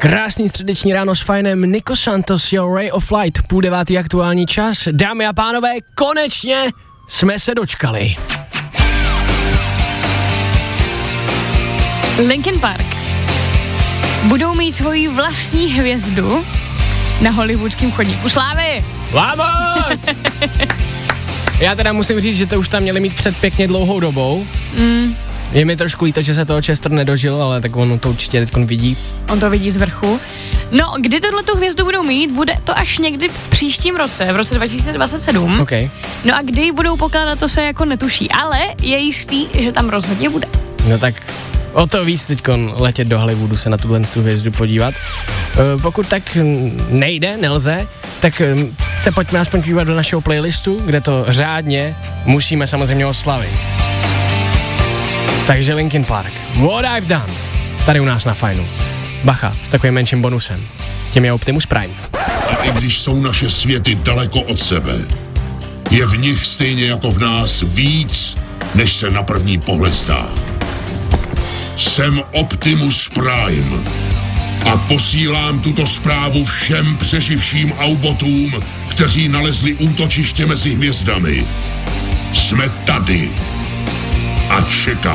Krásný středeční ráno s Fajnem, Nico Santos, your Ray of Light, 8:30 aktuální čas. Dámy a pánové, konečně jsme se dočkali. Linkin Park budou mít svoji vlastní hvězdu na hollywoodském chodníku slávy. Vamos! Já teda musím říct, že to už tam měli mít před pěkně dlouhou dobou. Je mi trošku líto, že se toho Chester nedožil, ale tak on to určitě teď vidí. On to vidí z vrchu. No, kdy tohletu hvězdu budou mít, bude to až někdy v příštím roce, v roce 2027. Okay. No a kdy ji budou pokládat, to se jako netuší, ale je jistý, že tam rozhodně bude. No tak o to víc teďkon letět do Hollywoodu se na tuhle hvězdu podívat. Pokud tak nelze, tak se pojďme aspoň podívat do našeho playlistu, kde to řádně musíme samozřejmě oslavit. Takže Linkin Park, What I've Done, tady u nás na Fajnu. Bacha, s takovým menším bonusem. Tím je Optimus Prime. A i když jsou naše světy daleko od sebe, je v nich stejně jako v nás víc, než se na první pohled zdá. Jsem Optimus Prime a posílám tuto zprávu všem přeživším Autobotům, kteří nalezli útočiště mezi hvězdami. Jsme tady a čekáme.